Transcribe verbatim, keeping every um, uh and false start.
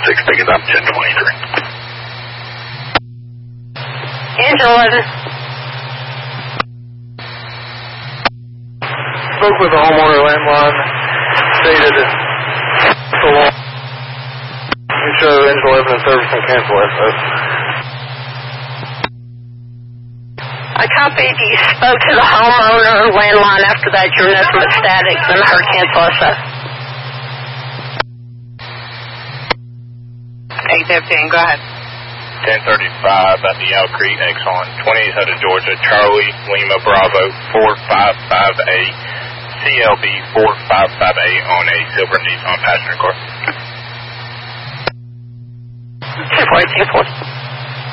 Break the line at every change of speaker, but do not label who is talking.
six, picking up ten twenty-three.
Engine eleven.
Spoke with the homeowner landline, stated it so long. You show engine eleven in service and cancel S O.
I copied you spoke to the homeowner landline. After that, your nothing but static, then I heard cancel S O.
eight fifteen, go ahead.
ten thirty-five at the Owl Creek Exxon, twenty-eight hundred Georgia, Charlie, Lima, Bravo, four five five eight, C L B four five five eight on a silver Nissan passenger car.
two forty, two forty.